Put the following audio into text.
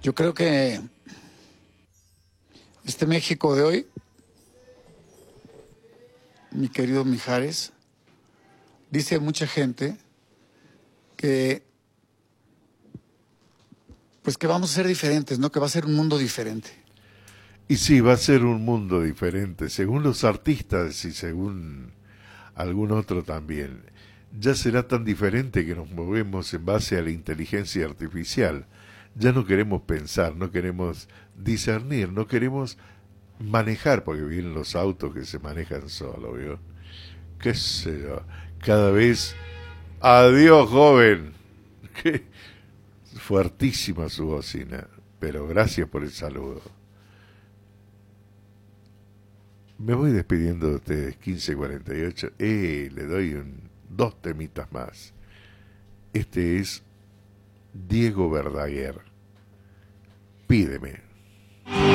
Yo creo que este México de hoy, mi querido Mijares, dice mucha gente que pues que vamos a ser diferentes, ¿no? Que va a ser un mundo diferente. Y sí, va a ser un mundo diferente, según los artistas y según algún otro también. Ya será tan diferente que nos movemos en base a la inteligencia artificial. Ya no queremos pensar, no queremos discernir, no queremos manejar, porque vienen los autos que se manejan solos, ¿vio? ¿Qué sé yo? Cada vez... Adiós, joven. Qué fuertísima su bocina, pero gracias por el saludo. Me voy despidiendo de ustedes, 15:48. Le doy dos temitas más. Este es Diego Verdaguer. Pídeme.